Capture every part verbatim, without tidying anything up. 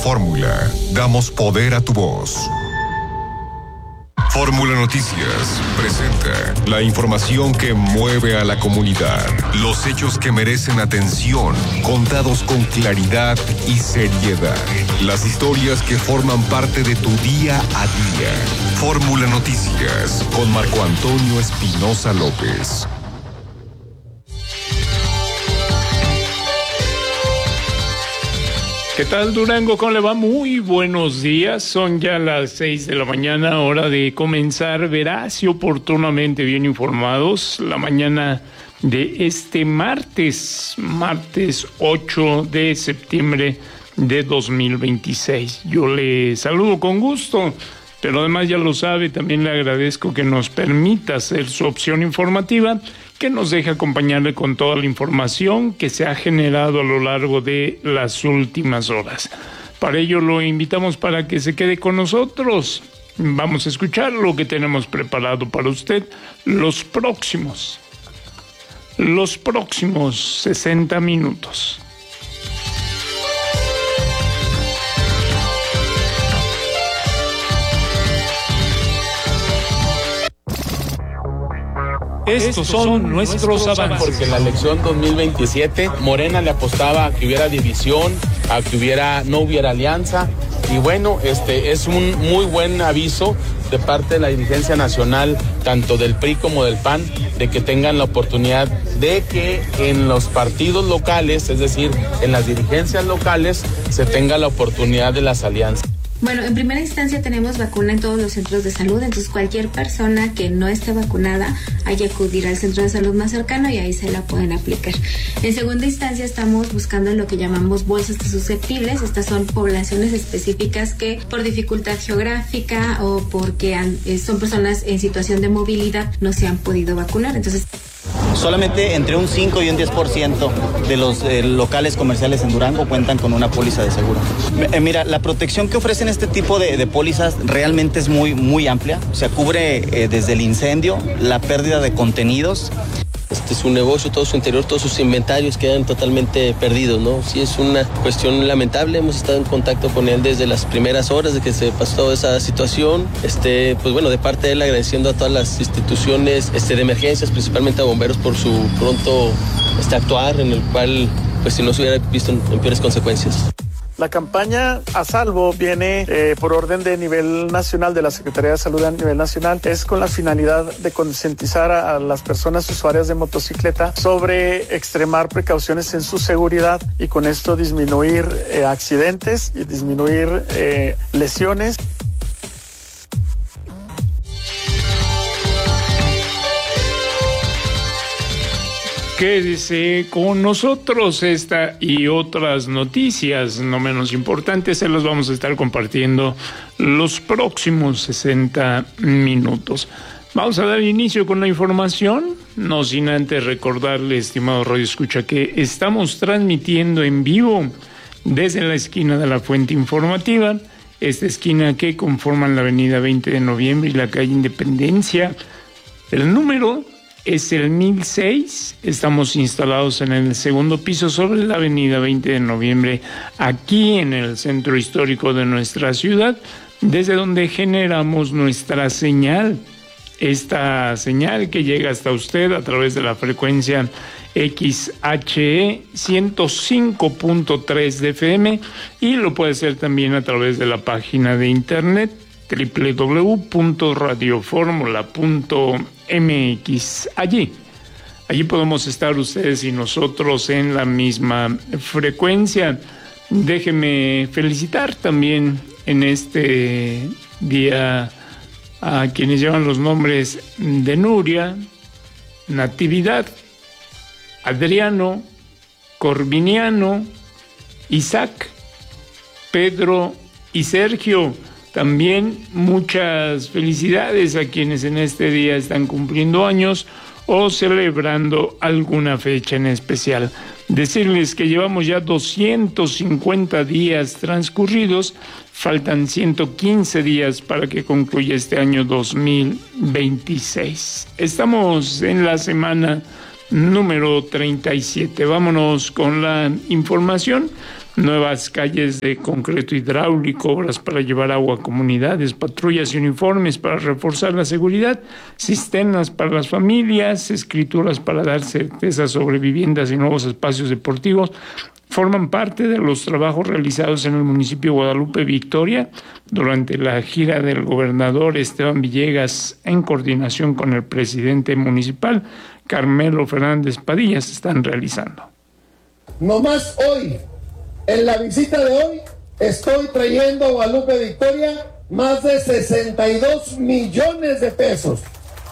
Fórmula, damos poder a tu voz. Fórmula Noticias presenta la información que mueve a la comunidad, los hechos que merecen atención, contados con claridad y seriedad, las historias que forman parte de tu día a día. Fórmula Noticias con Marco Antonio Espinosa López. ¿Qué tal, Durango? ¿Cómo le va? Muy buenos días. Son ya las seis de la mañana, hora de comenzar veraz y oportunamente bien informados la mañana de este martes, martes ocho de septiembre de dos mil veintiséis. Yo le saludo con gusto, pero además ya lo sabe, también le agradezco que nos permita ser su opción informativa, que nos deje acompañarle con toda la información que se ha generado a lo largo de las últimas horas. Para ello lo invitamos para que se quede con nosotros. Vamos a escuchar lo que tenemos preparado para usted los próximos, los próximos sesenta minutos. Estos son nuestros avances. Porque en la elección dos mil veintisiete Morena le apostaba a que hubiera división, a que hubiera no hubiera alianza, y bueno, este es un muy buen aviso de parte de la dirigencia nacional, tanto del P R I como del P A N, de que tengan la oportunidad de que en los partidos locales, es decir, en las dirigencias locales, se tenga la oportunidad de las alianzas. Bueno, en primera instancia tenemos vacuna en todos los centros de salud, entonces cualquier persona que no esté vacunada hay que acudir al centro de salud más cercano y ahí se la pueden aplicar. En segunda instancia estamos buscando lo que llamamos bolsas de susceptibles. Estas son poblaciones específicas que por dificultad geográfica o porque han, son personas en situación de movilidad no se han podido vacunar. Entonces, solamente entre un cinco y un diez por ciento de los eh, locales comerciales en Durango cuentan con una póliza de seguro. Eh, mira, la protección que ofrecen este tipo de, de pólizas realmente es muy, muy amplia. O sea, cubre eh, desde el incendio, la pérdida de contenidos. Este es un negocio, todo su interior, todos sus inventarios quedan totalmente perdidos, ¿no? Sí, es una cuestión lamentable. Hemos estado en contacto con él desde las primeras horas de que se pasó toda esa situación. Este, pues bueno, de parte de él agradeciendo a todas las instituciones este, de emergencias, principalmente a bomberos por su pronto este, actuar, en el cual, pues si no se hubiera visto en, en peores consecuencias. La campaña A Salvo viene eh, por orden de nivel nacional, de la Secretaría de Salud a nivel nacional. Es con la finalidad de concientizar a, a las personas usuarias de motocicleta sobre extremar precauciones en su seguridad y con esto disminuir eh, accidentes y disminuir eh, lesiones. Quédese con nosotros. Esta y otras noticias no menos importantes se las vamos a estar compartiendo los próximos sesenta minutos. Vamos a dar inicio con la información, no sin antes recordarle, estimado Radio Escucha, que estamos transmitiendo en vivo desde la esquina de la Fuente Informativa, esta esquina que conforman la avenida veinte de noviembre y la calle Independencia. El número es el mil seis, estamos instalados en el segundo piso sobre la avenida veinte de noviembre, aquí en el centro histórico de nuestra ciudad, desde donde generamos nuestra señal. Esta señal que llega hasta usted a través de la frecuencia X H E ciento cinco punto tres de F M y lo puede hacer también a través de la página de internet doble u doble u doble u punto radio fórmula punto m x. Allí, allí podemos estar ustedes y nosotros en la misma frecuencia. Déjeme felicitar también en este día a quienes llevan los nombres de Nuria, Natividad, Adriano, Corviniano, Isaac, Pedro y Sergio. También muchas felicidades a quienes en este día están cumpliendo años o celebrando alguna fecha en especial. Decirles que llevamos ya doscientos cincuenta días transcurridos, faltan ciento quince días para que concluya este año dos mil veintiséis. Estamos en la semana número treinta y siete. Vámonos con la información. nuevas calles de concreto hidráulico, obras para llevar agua a comunidades, patrullas y uniformes para reforzar la seguridad, cisternas para las familias, escrituras para dar certeza sobre viviendas y nuevos espacios deportivos, forman parte de los trabajos realizados en el municipio de Guadalupe Victoria durante la gira del gobernador Esteban Villegas en coordinación con el presidente municipal, Carmelo Fernández Padilla, se están realizando. Nomás hoy, en la visita de hoy, estoy trayendo a Guadalupe Victoria más de sesenta y dos millones de pesos.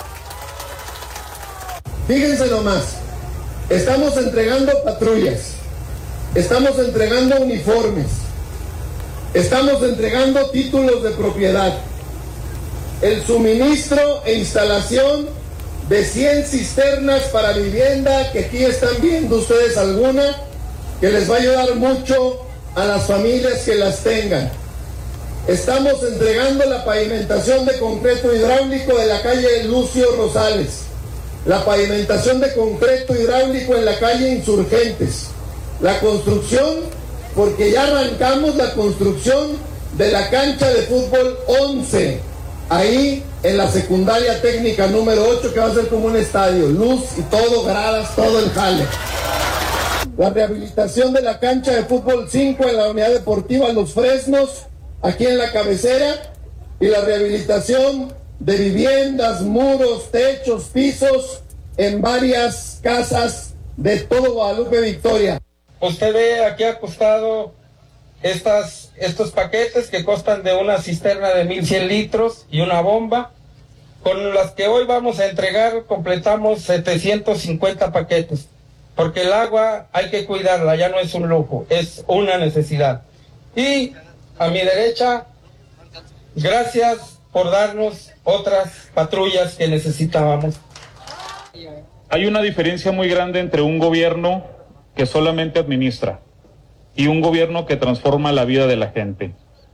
Fíjense nomás, estamos entregando patrullas, estamos entregando uniformes, estamos entregando títulos de propiedad, el suministro e instalación de cien cisternas para vivienda, que aquí están viendo ustedes alguna, que les va a ayudar mucho a las familias que las tengan. Estamos entregando la pavimentación de concreto hidráulico de la calle Lucio Rosales, la pavimentación de concreto hidráulico en la calle Insurgentes, la construcción, porque ya arrancamos la construcción de la cancha de fútbol once, ahí en la secundaria técnica número ocho, que va a ser como un estadio, luz y todo, gradas, todo el jale. La rehabilitación de la cancha de fútbol cinco en la unidad deportiva Los Fresnos, aquí en la cabecera, y la rehabilitación de viviendas, muros, techos, pisos en varias casas de todo Guadalupe Victoria. Usted ve aquí acostado estas, estos paquetes que costan de una cisterna de mil cien litros y una bomba. Con las que hoy vamos a entregar completamos setecientos cincuenta paquetes, porque el agua hay que cuidarla, ya no es un lujo, es una necesidad. Y a mi derecha, gracias por darnos otras patrullas que necesitábamos. Hay una diferencia muy grande entre un gobierno que solamente administra y un gobierno que transforma la vida de la gente.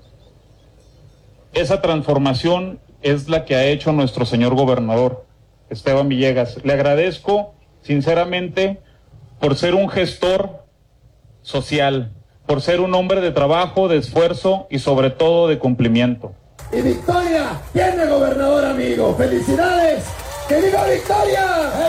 Esa transformación es la que ha hecho nuestro señor gobernador, Esteban Villegas. Le agradezco sinceramente por ser un gestor social, por ser un hombre de trabajo, de esfuerzo y sobre todo de cumplimiento. Y Victoria tiene gobernador, amigo. ¡Felicidades! ¡Que viva Victoria!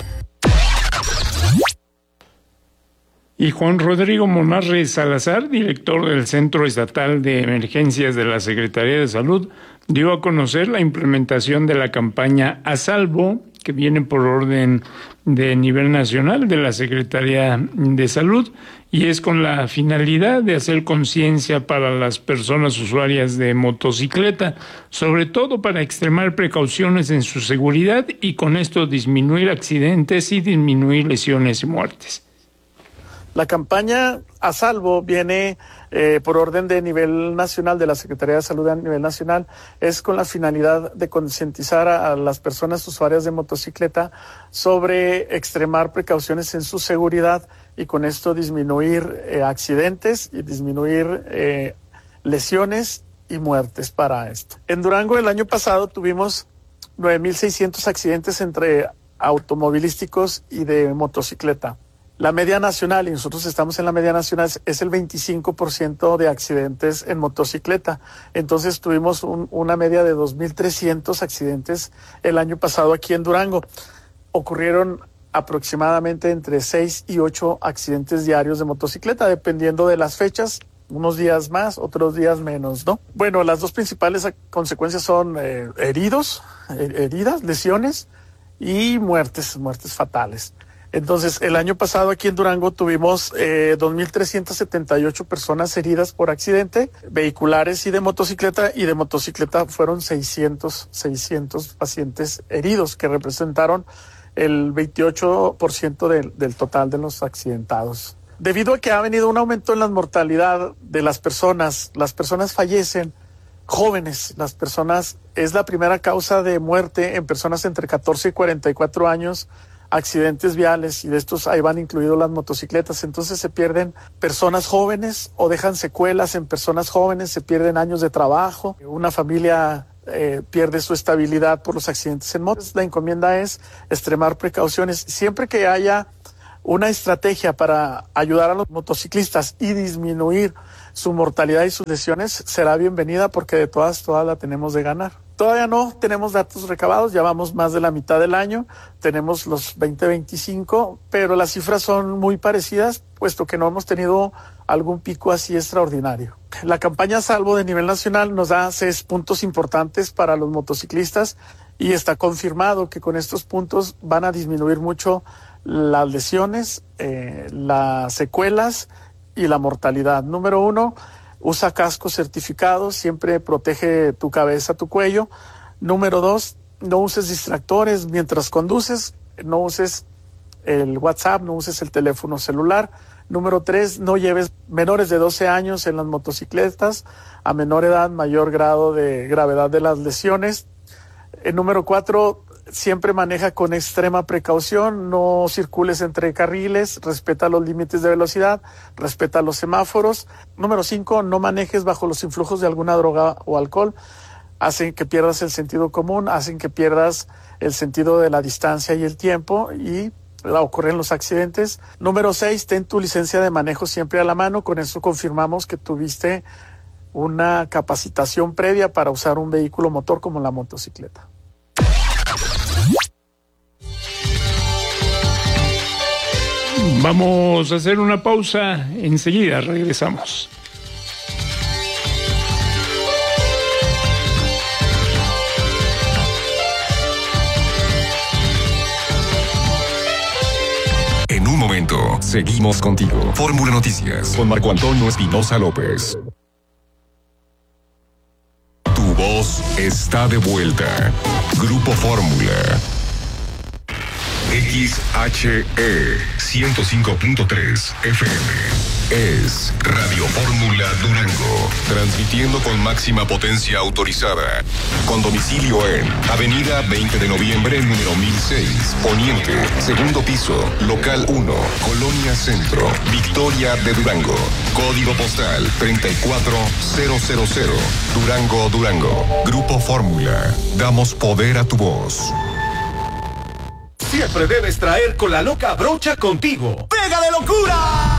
Y Juan Rodrigo Monarre Salazar, director del Centro Estatal de Emergencias de la Secretaría de Salud, dio a conocer la implementación de la campaña A Salvo, que viene por orden de nivel nacional de la Secretaría de Salud, y es con la finalidad de hacer conciencia para las personas usuarias de motocicleta, sobre todo para extremar precauciones en su seguridad y con esto disminuir accidentes y disminuir lesiones y muertes. La campaña A Salvo viene eh, por orden de nivel nacional de la Secretaría de Salud a nivel nacional. Es con la finalidad de concientizar a, a las personas usuarias de motocicleta sobre extremar precauciones en su seguridad y con esto disminuir eh, accidentes y disminuir eh, lesiones y muertes para esto. En Durango el año pasado tuvimos nueve mil seiscientos accidentes entre automovilísticos y de motocicleta. La media nacional, y nosotros estamos en la media nacional, es el veinticinco por ciento de accidentes en motocicleta. Entonces tuvimos un, una media de dos mil trescientos accidentes el año pasado aquí en Durango. Ocurrieron aproximadamente entre seis y ocho accidentes diarios de motocicleta, dependiendo de las fechas, unos días más, otros días menos, ¿no? Bueno, las dos principales consecuencias son eh, heridos, heridas, lesiones y muertes, muertes fatales. Entonces, el año pasado aquí en Durango tuvimos eh, dos mil trescientas setenta y ocho personas heridas por accidente, vehiculares y de motocicleta, y de motocicleta fueron seiscientos, seiscientos pacientes heridos, que representaron el veintiocho por ciento del, del total de los accidentados. Debido a que ha venido un aumento en la mortalidad de las personas, las personas fallecen jóvenes, las personas, es la primera causa de muerte en personas entre catorce y cuarenta y cuatro años, accidentes viales, y de estos ahí van incluidos las motocicletas. Entonces se pierden personas jóvenes o dejan secuelas en personas jóvenes, se pierden años de trabajo, una familia eh, pierde su estabilidad por los accidentes en motos. La encomienda es extremar precauciones. Siempre que haya una estrategia para ayudar a los motociclistas y disminuir su mortalidad y sus lesiones será bienvenida, porque de todas, todas la tenemos de ganar. Todavía no tenemos datos recabados, ya vamos más de la mitad del año, tenemos los veinte veinticinco, pero las cifras son muy parecidas, puesto que no hemos tenido algún pico así extraordinario. La campaña Salvo de nivel nacional nos da seis puntos importantes para los motociclistas y está confirmado que con estos puntos van a disminuir mucho las lesiones, eh, las secuelas y la mortalidad. Número uno, usa casco certificado, siempre protege tu cabeza, tu cuello. Número dos, no uses distractores mientras conduces, no uses el WhatsApp, no uses el teléfono celular. Número tres, no lleves menores de doce años en las motocicletas. A menor edad, mayor grado de gravedad de las lesiones. El número cuatro, siempre maneja con extrema precaución, no circules entre carriles, respeta los límites de velocidad, respeta los semáforos. Número cinco, no manejes bajo los influjos de alguna droga o alcohol. Hacen que pierdas el sentido común, hacen que pierdas el sentido de la distancia y el tiempo y ocurren los accidentes. Número seis, ten tu licencia de manejo siempre a la mano. Con eso confirmamos que tuviste una capacitación previa para usar un vehículo motor como la motocicleta. Vamos a hacer una pausa, enseguida regresamos. En un momento, seguimos contigo. Fórmula Noticias con Marco Antonio Espinosa López. Tu voz está de vuelta. Grupo Fórmula. X H E ciento cinco punto tres F M es Radio Fórmula Durango, transmitiendo con máxima potencia autorizada, con domicilio en Avenida veinte de noviembre, número mil seis, Poniente, segundo piso, local uno, Colonia Centro, Victoria de Durango, código postal treinta y cuatro mil, Durango, Durango. Grupo Fórmula, damos poder a tu voz. Siempre debes traer con la loca brocha contigo. ¡Pega de locura!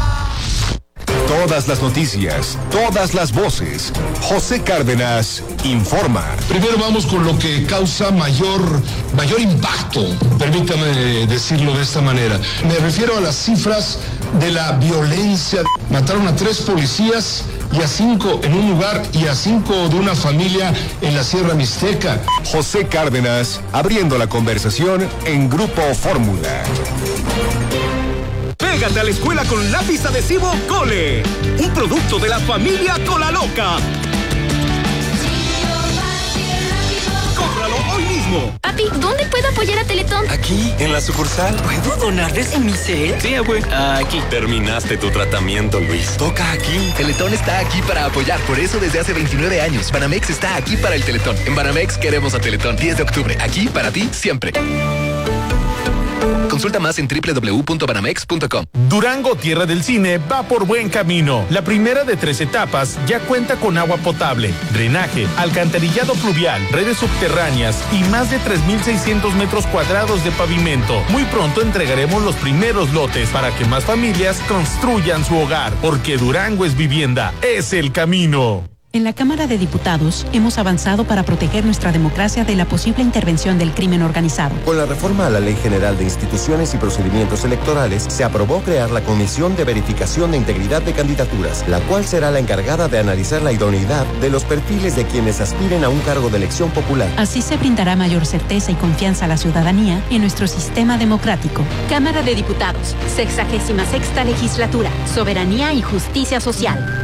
Todas las noticias, todas las voces. José Cárdenas informa. Primero vamos con lo que causa mayor, mayor impacto, permítame decirlo de esta manera. Me refiero a las cifras de la violencia. Mataron a tres policías y a cinco en un lugar y a cinco de una familia en la Sierra Mixteca. José Cárdenas abriendo la conversación en Grupo Fórmula. Pégate a la escuela con lápiz adhesivo Cole, un producto de la familia Cola Loca. Cómpralo hoy mismo. Papi, ¿dónde puedo apoyar a Teletón? Aquí, en la sucursal. ¿Puedo donarles en mi cel? Sí, abue. Aquí. Terminaste tu tratamiento, Luis. Toca aquí. Teletón está aquí para apoyar. Por eso desde hace veintinueve años. Banamex está aquí para el Teletón. En Banamex queremos a Teletón. diez de octubre. Aquí para ti siempre. Consulta más en doble u doble u doble u punto banamex punto com. Durango, tierra del cine, va por buen camino. La primera de tres etapas ya cuenta con agua potable, drenaje, alcantarillado pluvial, redes subterráneas y más de tres mil seiscientos metros cuadrados de pavimento. Muy pronto entregaremos los primeros lotes para que más familias construyan su hogar, porque Durango es vivienda, es el camino. En la Cámara de Diputados hemos avanzado para proteger nuestra democracia de la posible intervención del crimen organizado. Con la reforma a la Ley General de Instituciones y Procedimientos Electorales, se aprobó crear la Comisión de Verificación de Integridad de Candidaturas, la cual será la encargada de analizar la idoneidad de los perfiles de quienes aspiren a un cargo de elección popular. Así se brindará mayor certeza y confianza a la ciudadanía en nuestro sistema democrático. Cámara de Diputados, sexagésima sexta legislatura, soberanía y justicia social.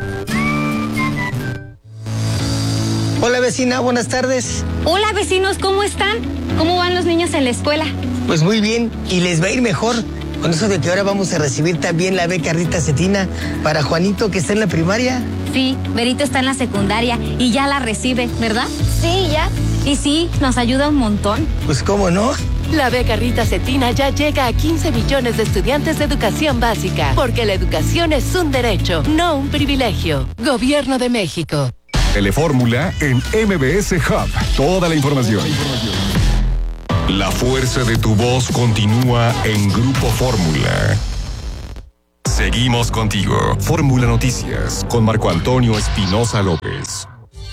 Hola vecina, buenas tardes. Hola vecinos, ¿cómo están? ¿Cómo van los niños en la escuela? Pues muy bien, y les va a ir mejor. Con eso de que ahora vamos a recibir también la beca Rita Cetina para Juanito, que está en la primaria. Sí, Berito está en la secundaria y ya la recibe, ¿verdad? Sí, ya. Y sí, nos ayuda un montón. Pues cómo no. La beca Rita Cetina ya llega a quince millones de estudiantes de educación básica, porque la educación es un derecho, no un privilegio. Gobierno de México. Telefórmula en M B S Hub. Toda la información. La fuerza de tu voz continúa en Grupo Fórmula. Seguimos contigo. Fórmula Noticias con Marco Antonio Espinosa López.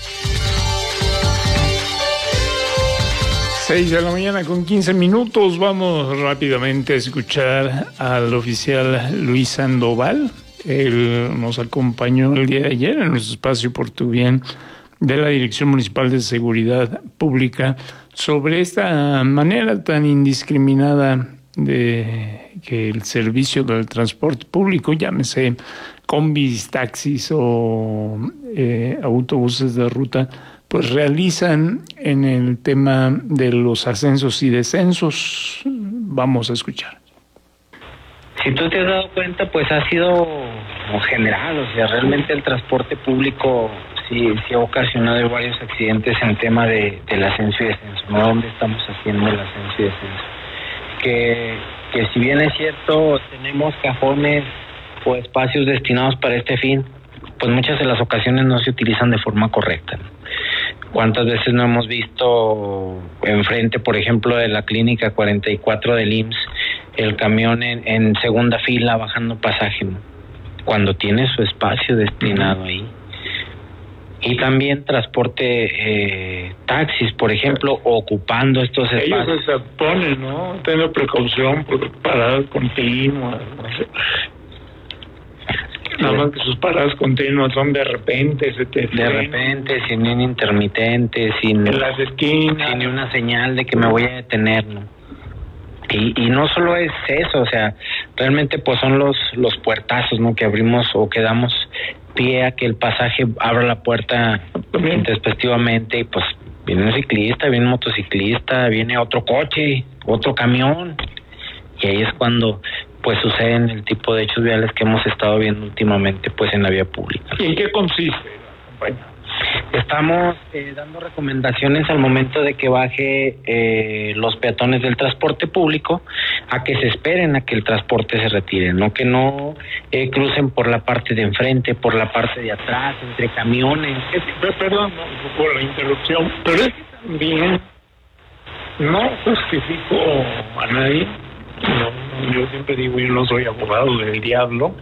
seis de la mañana con quince minutos. Vamos rápidamente a escuchar al oficial Luis Sandoval. Él nos acompañó el día de ayer en nuestro espacio Por Tu Bien de la Dirección Municipal de Seguridad Pública sobre esta manera tan indiscriminada de que el servicio del transporte público, llámese combis, taxis o eh, autobuses de ruta, pues realizan en el tema de los ascensos y descensos. Vamos a escuchar. Si tú te has dado cuenta, pues ha sido general, o sea, realmente el transporte público sí, sí ha ocasionado varios accidentes en tema de, del ascenso y descenso, ¿no? ¿Dónde estamos haciendo el ascenso y descenso? Que, que si bien es cierto, tenemos cajones o espacios destinados para este fin, pues muchas de las ocasiones no se utilizan de forma correcta, ¿no? ¿Cuántas veces no hemos visto enfrente, por ejemplo, de la clínica cuarenta y cuatro del I M S S, el camión en, en segunda fila bajando pasaje, ¿no? Cuando tiene su espacio destinado ahí? Y también transporte, eh, taxis, por ejemplo, ocupando estos espacios. Ellos se ponen, ¿no? Tener precaución por paradas continuas, no sé. Nada más que sus paradas continuas son de repente, se te de repente, sin un intermitente, sin, en las esquinas, sin una señal de que me voy a detener, ¿no? Y, y no solo es eso, o sea, realmente pues son los los puertazos, ¿no? Que abrimos o que damos pie a que el pasaje abra la puerta intempestivamente y pues viene un ciclista, viene un motociclista, viene otro coche, otro camión, y ahí es cuando pues suceden el tipo de hechos viales que hemos estado viendo últimamente pues en la vía pública. ¿Y en qué consiste, compañero? Estamos eh, dando recomendaciones al momento de que baje eh, los peatones del transporte público a que se esperen a que el transporte se retire, no que no eh, crucen por la parte de enfrente, por la parte de atrás, entre camiones. Es, perdón no, por la interrupción, pero es que también no justifico a nadie. No, yo siempre digo, yo no soy abogado del diablo,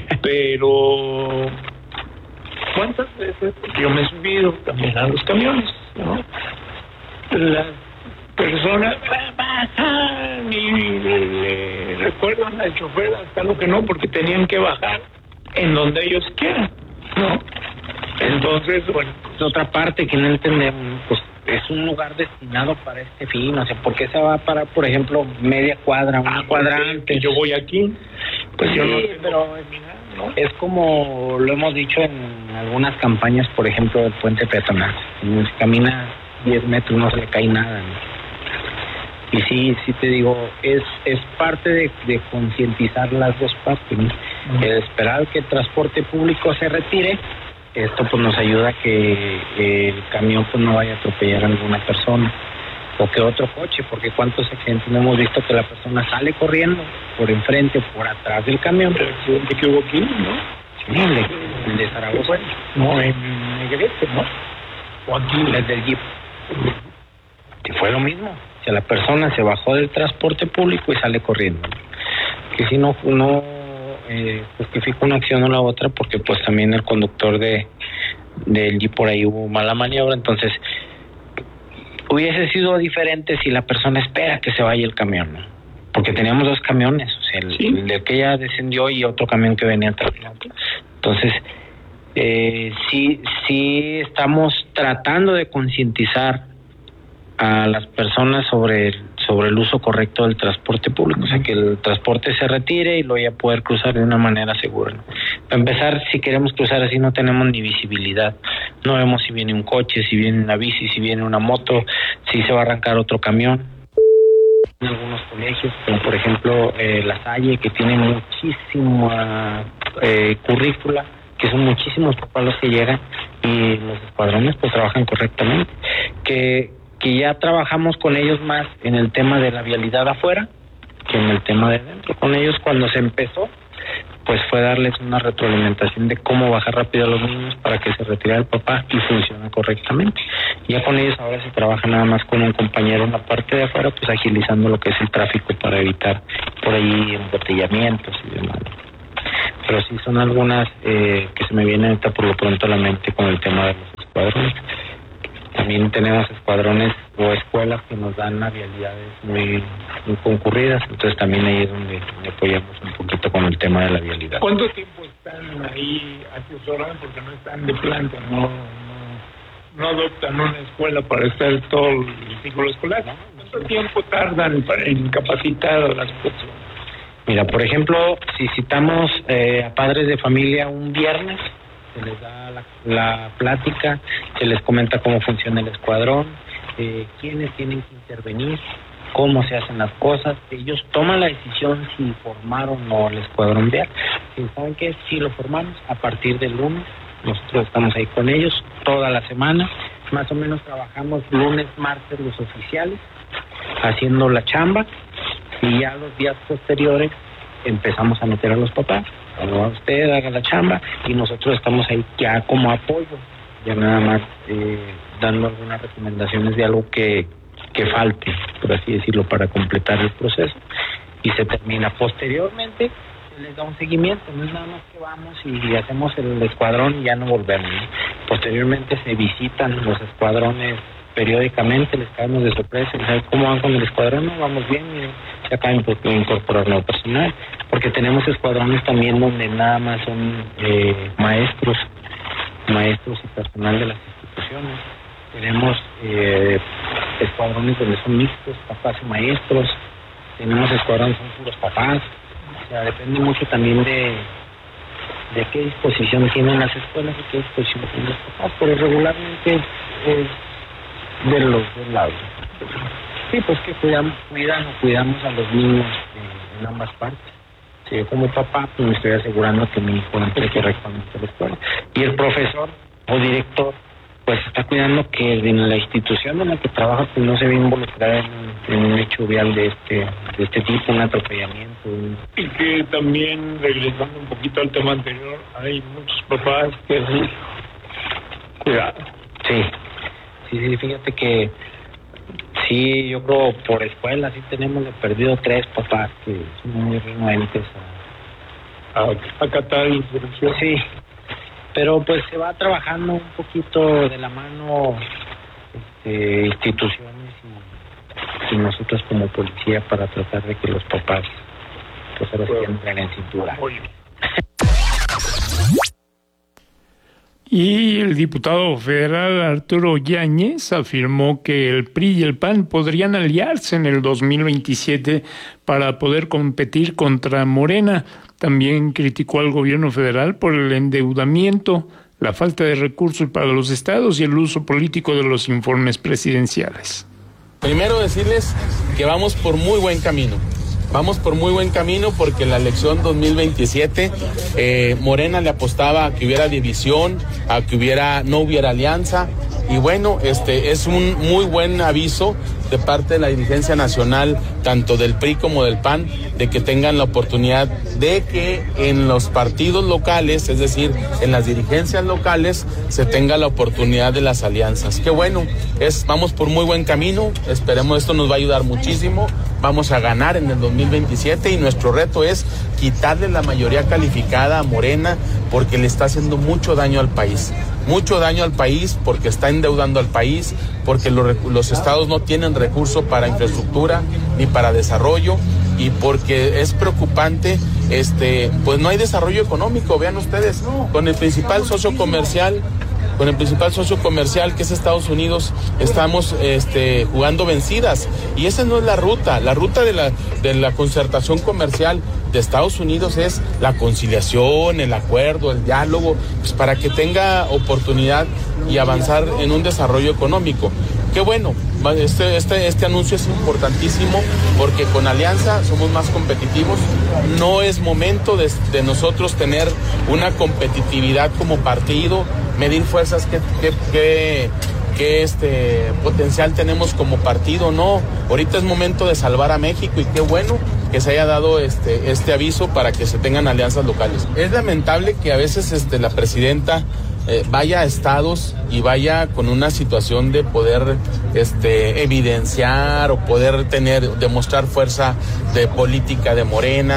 pero ¿cuántas veces yo me he subido también a los camiones, ¿no? Las personas bajan y le recuerdan al chofer hasta lo que no, porque tenían que bajar en donde ellos quieran, ¿no? Entonces, bueno, es otra parte que no entendemos, pues es un lugar destinado para este fin, o sea, ¿por qué se va a parar, por ejemplo, media cuadra, un ah, cuadrante? Yo voy aquí, pues sí, yo no pero es, ¿no? Es como lo hemos dicho en algunas campañas, por ejemplo, del puente peatonal. Si camina diez metros no se le cae nada, ¿no? Y sí, sí te digo, es es parte de, de concientizar las dos partes, ¿no? Uh-huh. El esperar que el transporte público se retire. Esto pues nos ayuda a que eh, el camión pues no vaya a atropellar a alguna persona o que otro coche, porque cuántos accidentes no hemos visto que la persona sale corriendo por enfrente, por atrás del camión. El accidente que hubo aquí, ¿no? Sí, el de, el de Zaragoza. No, en Negrete, ¿no? O aquí, el del Jeep. Que fue lo mismo. O sea, la persona se bajó del transporte público y sale corriendo. Que si no, no Eh, justifica una acción o la otra, porque pues también el conductor de del Jeep por ahí hubo mala maniobra. Entonces hubiese sido diferente si la persona espera que se vaya el camión, ¿no? Porque teníamos dos camiones, o sea, el, ¿sí? el de que ya descendió y otro camión que venía atrás. Entonces eh, sí sí estamos tratando de concientizar a las personas sobre el sobre el uso correcto del transporte público, o sea, que el transporte se retire y lo vaya a poder cruzar de una manera segura, ¿no? Para empezar, si queremos cruzar así no tenemos ni visibilidad, no vemos si viene un coche, si viene una bici, si viene una moto, si se va a arrancar otro camión. En algunos colegios, como por ejemplo eh, La Salle, que tiene muchísima eh, currícula, que son muchísimos papás los que llegan, y los escuadrones pues trabajan correctamente, que que ya trabajamos con ellos más en el tema de la vialidad afuera que en el tema de dentro. Con ellos cuando se empezó, pues fue darles una retroalimentación de cómo bajar rápido a los niños para que se retirara el papá y funciona correctamente. Ya con ellos ahora se trabaja nada más con un compañero en la parte de afuera, pues agilizando lo que es el tráfico para evitar por ahí embotellamientos y demás. pero sí son algunas eh, que se me vienen ahorita por lo pronto a la mente con el tema de los escuadrones. También tenemos escuadrones o escuelas que nos dan las vialidades muy, muy concurridas, entonces también ahí es donde, donde apoyamos un poquito con el tema de la vialidad. ¿Cuánto tiempo están ahí asesorando? Porque no están de planta, no, no, no adoptan una escuela para estar todo el ciclo escolar. ¿Cuánto tiempo tardan para, en capacitar a las personas? Mira, por ejemplo, si citamos eh, a padres de familia un viernes, se les da la, la plática, se les comenta cómo funciona el escuadrón, eh, quiénes tienen que intervenir, cómo se hacen las cosas. Ellos toman la decisión si formar o no el escuadrón vial. Si saben que si lo formamos a partir del lunes, nosotros estamos ahí con ellos toda la semana, más o menos trabajamos lunes, martes los oficiales, haciendo la chamba, y ya los días posteriores empezamos a meter a los papás. Bueno, usted haga la chamba y nosotros estamos ahí ya como apoyo, ya nada más eh, dando algunas recomendaciones de algo que, que falte, por así decirlo, para completar el proceso, y se termina. Posteriormente se les da un seguimiento, no es nada más que vamos y hacemos el escuadrón y ya no volvemos, ¿no? Posteriormente se visitan los escuadrones periódicamente, les caemos de sorpresa, ¿sabes cómo van con el escuadrón? No, vamos bien, y se acaban de incorporar nuevo personal, porque tenemos escuadrones también donde nada más son eh, maestros, maestros y personal de las instituciones. Tenemos eh, escuadrones donde son mixtos, papás y maestros. Tenemos escuadrones donde son puros papás. O sea, depende mucho también de de qué disposición tienen las escuelas y qué disposición tienen los papás, pero regularmente es de los dos lados. Sí, pues que cuidamos, cuidan o cuidamos a los niños eh, en ambas partes. Si yo como papá, pues me estoy asegurando que mi hijo entre correctamente a la escuela. Y el profesor o director, pues está cuidando que en la institución en la que trabaja, pues no se ve involucrada en, en un hecho vial de este, de este tipo, un atropellamiento. Un... Y que también, regresando un poquito al tema anterior, hay muchos papás que sí, cuidado. Sí. Sí, sí, fíjate que sí, yo creo por escuela sí tenemos de perdido tres papás que son muy renuentes a, a acatar instrucción. Sí, pero pues se va trabajando un poquito de la mano este, instituciones y, y nosotros como policía para tratar de que los papás pues ahora sí entren en cintura. Y el diputado federal Arturo Yáñez afirmó que el P R I y el P A N podrían aliarse en el dos mil veintisiete para poder competir contra Morena. También criticó al gobierno federal por el endeudamiento, la falta de recursos para los estados y el uso político de los informes presidenciales. Primero decirles que vamos por muy buen camino. Vamos por muy buen camino porque en la elección dos mil veintisiete eh, Morena le apostaba a que hubiera división, a que hubiera no hubiera alianza, y bueno, este es un muy buen aviso de parte de la dirigencia nacional, tanto del P R I como del P A N, de que tengan la oportunidad de que en los partidos locales, es decir, en las dirigencias locales, se tenga la oportunidad de las alianzas. Qué bueno, es, vamos por muy buen camino, esperemos esto nos va a ayudar muchísimo, vamos a ganar en el dos mil veintisiete y nuestro reto es quitarle la mayoría calificada a Morena porque le está haciendo mucho daño al país. Mucho daño al país porque está endeudando al país, porque los, los estados no tienen recursos para infraestructura ni para desarrollo, y porque es preocupante, este, pues no hay desarrollo económico. Vean ustedes, con el principal socio comercial, con el principal socio comercial que es Estados Unidos, estamos este, jugando vencidas, y esa no es la ruta. La ruta de la, de la concertación comercial de Estados Unidos es la conciliación, el acuerdo, el diálogo, pues para que tenga oportunidad y avanzar en un desarrollo económico. Qué bueno, este, este, este anuncio es importantísimo porque con alianza somos más competitivos. No es momento de, de nosotros tener una competitividad como partido, medir fuerzas, qué, qué, qué, qué este, potencial tenemos como partido. No, ahorita es momento de salvar a México, y qué bueno que se haya dado este, este aviso para que se tengan alianzas locales. Es lamentable que a veces este, la presidenta Eh, vaya a estados y vaya con una situación de poder este, evidenciar o poder tener, demostrar fuerza de política de Morena,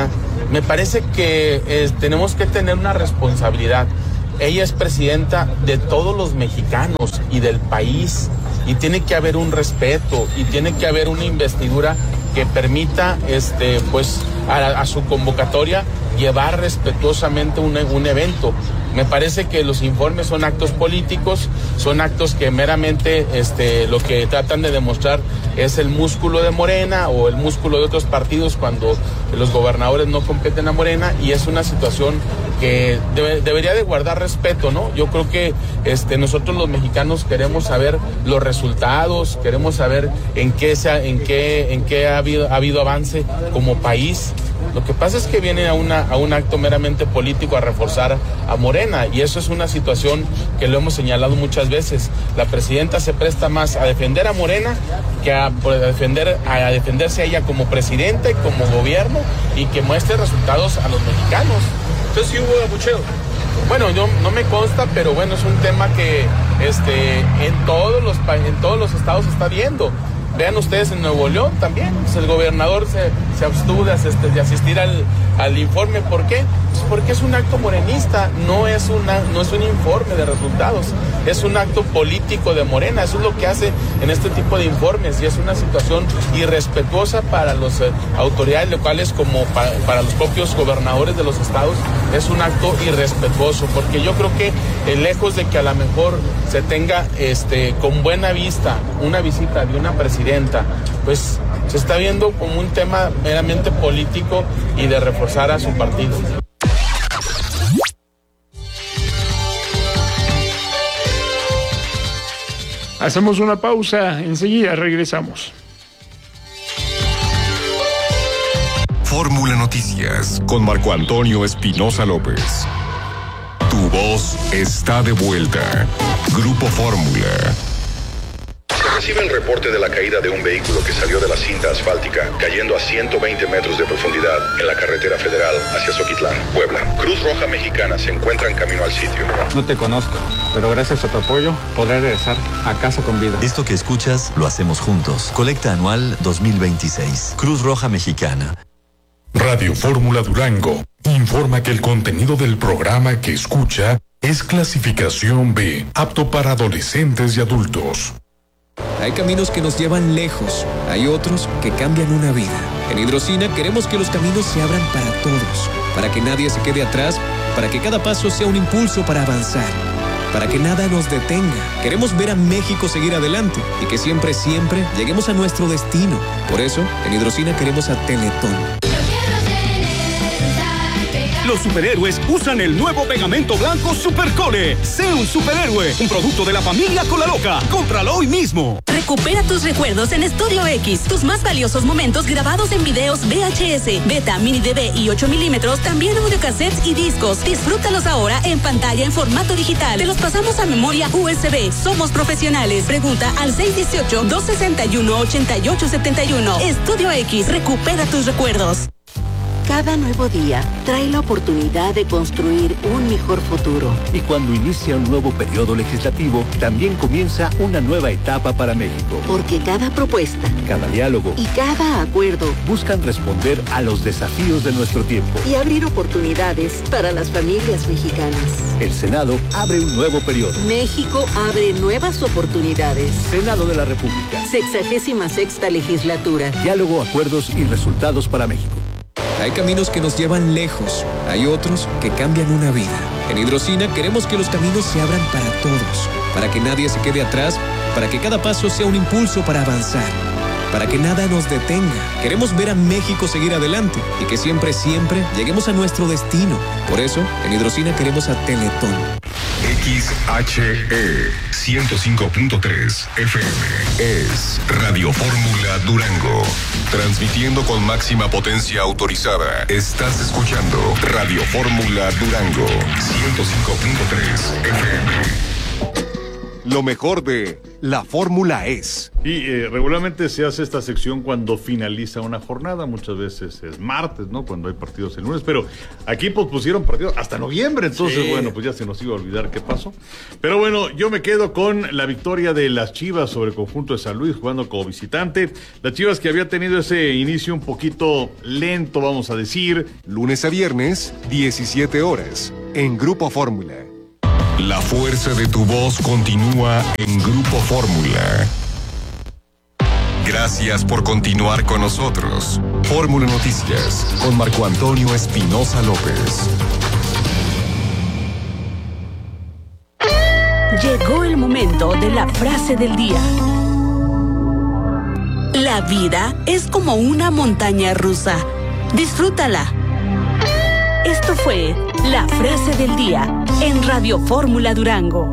Me parece que eh, tenemos que tener una responsabilidad. Ella es presidenta de todos los mexicanos y del país, y tiene que haber un respeto y tiene que haber una investidura que permita este, pues, a, a su convocatoria llevar respetuosamente un, un evento. Me parece que los informes son actos políticos, son actos que meramente este, lo que tratan de demostrar es el músculo de Morena o el músculo de otros partidos cuando los gobernadores no competen a Morena, y es una situación que debe, debería de guardar respeto, ¿no? Yo creo que este, nosotros los mexicanos queremos saber los resultados, queremos saber en qué, se, en qué, en qué ha, habido, ha habido avance como país. Lo que pasa es que viene a, una, a un acto meramente político a reforzar a Morena, y eso es una situación que lo hemos señalado muchas veces. La presidenta se presta más a defender a Morena que a, a, defender, a defenderse a ella como presidenta y como gobierno, y que muestre resultados a los mexicanos. Entonces sí hubo abucheo. Bueno, yo no me consta, pero bueno, es un tema que este, en, todos los, en todos los estados se está viendo. Vean ustedes en Nuevo León también, pues el gobernador se, se abstuvo de, de asistir al, al informe. ¿Por qué? Pues porque es un acto morenista, no es, una, no es un informe de resultados, es un acto político de Morena. Eso es lo que hace en este tipo de informes, y es una situación irrespetuosa para las eh, autoridades locales como para, para los propios gobernadores de los estados. Es un acto irrespetuoso, porque yo creo que eh, lejos de que a lo mejor se tenga este, con buena vista una visita de una presidenta, pues se está viendo como un tema meramente político y de reforzar a su partido. Hacemos una pausa, enseguida regresamos. Fórmula Noticias con Marco Antonio Espinosa López. Tu voz está de vuelta. Grupo Fórmula. Recibe el reporte de la caída de un vehículo que salió de la cinta asfáltica, cayendo a ciento veinte metros de profundidad en la carretera federal hacia Zoquitlán, Puebla. Cruz Roja Mexicana se encuentra en camino al sitio. No te conozco, pero gracias a tu apoyo podré regresar a casa con vida. Esto que escuchas lo hacemos juntos. Colecta anual dos mil veintiséis. Cruz Roja Mexicana. Radio Fórmula Durango informa que el contenido del programa que escucha es clasificación B, apto para adolescentes y adultos. Hay caminos que nos llevan lejos, hay otros que cambian una vida. En Hidrocina queremos que los caminos se abran para todos, para que nadie se quede atrás, para que cada paso sea un impulso para avanzar, para que nada nos detenga. Queremos ver a México seguir adelante y que siempre, siempre lleguemos a nuestro destino. Por eso, en Hidrocina queremos a Teletón. Los superhéroes usan el nuevo pegamento blanco Supercole. Sé un superhéroe, un producto de la familia Colaloca. Cómpralo hoy mismo. Recupera tus recuerdos en Estudio X. Tus más valiosos momentos grabados en videos V H S, Beta, Mini D V y ocho milímetros, también audiocassettes y discos. Disfrútalos ahora en pantalla en formato digital. Te los pasamos a memoria U S B. Somos profesionales. Pregunta al seis uno ocho, dos seis uno, ocho ocho siete uno. Estudio X. Recupera tus recuerdos. Cada nuevo día trae la oportunidad de construir un mejor futuro. Y cuando inicia un nuevo periodo legislativo, también comienza una nueva etapa para México. Porque cada propuesta, cada diálogo y cada acuerdo buscan responder a los desafíos de nuestro tiempo y abrir oportunidades para las familias mexicanas. El Senado abre un nuevo periodo. México abre nuevas oportunidades. Senado de la República. Sexagésima sexta legislatura. Diálogo, acuerdos y resultados para México. Hay caminos que nos llevan lejos, hay otros que cambian una vida. En Hidrocina queremos que los caminos se abran para todos, para que nadie se quede atrás, para que cada paso sea un impulso para avanzar, para que nada nos detenga. Queremos ver a México seguir adelante y que siempre, siempre lleguemos a nuestro destino. Por eso, en Hidrocina queremos a Teletón. X H E ciento cinco punto tres F M es Radio Fórmula Durango. Transmitiendo con máxima potencia autorizada. Estás escuchando Radio Fórmula Durango ciento cinco punto tres F M. Lo mejor de la fórmula es. Y eh, regularmente se hace esta sección cuando finaliza una jornada, muchas veces es martes, ¿no? Cuando hay partidos el lunes, pero aquí pospusieron partidos hasta noviembre, entonces sí. Bueno, pues ya se nos iba a olvidar qué pasó. Pero bueno, yo me quedo con la victoria de las Chivas sobre el conjunto de San Luis jugando como visitante. Las Chivas que había tenido ese inicio un poquito lento, vamos a decir. Lunes a viernes, diecisiete horas, en Grupo Fórmula. La fuerza de tu voz continúa en Grupo Fórmula. Gracias por continuar con nosotros. Fórmula Noticias con Marco Antonio Espinosa López. Llegó el momento de la frase del día. La vida es como una montaña rusa. Disfrútala. Esto fue la frase del día en Radio Fórmula Durango.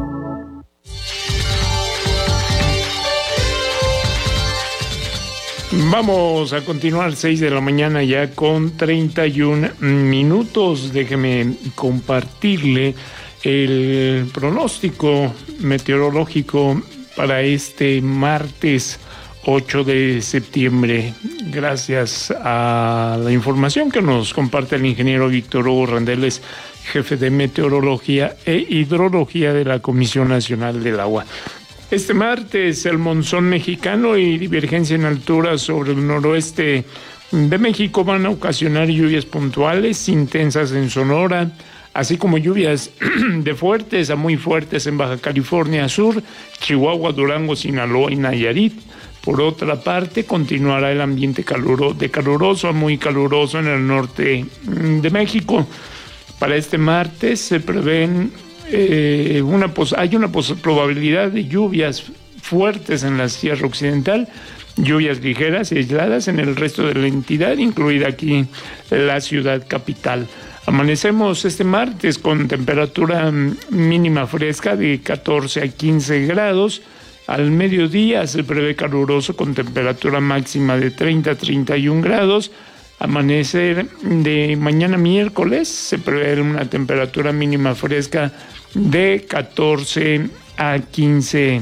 Vamos a continuar, seis de la mañana ya con treinta y un minutos. Déjeme compartirle el pronóstico meteorológico para este martes ocho de septiembre. Gracias a la información que nos comparte el ingeniero Víctor Hugo Randeles, jefe de Meteorología e Hidrología de la Comisión Nacional del Agua. Este martes el monzón mexicano y divergencia en altura sobre el noroeste de México van a ocasionar lluvias puntuales intensas en Sonora, así como lluvias de fuertes a muy fuertes en Baja California Sur, Chihuahua, Durango, Sinaloa y Nayarit. Por otra parte, continuará el ambiente caluro, de caluroso a muy caluroso en el norte de México. Para este martes se prevén eh, una pos- hay una pos- probabilidad de lluvias fuertes en la Sierra Occidental, lluvias ligeras y aisladas en el resto de la entidad, incluida aquí la ciudad capital. Amanecemos este martes con temperatura mínima fresca de catorce a quince grados. Al mediodía se prevé caluroso con temperatura máxima de treinta a treinta y un grados. Amanecer de mañana miércoles se prevé una temperatura mínima fresca de catorce a quince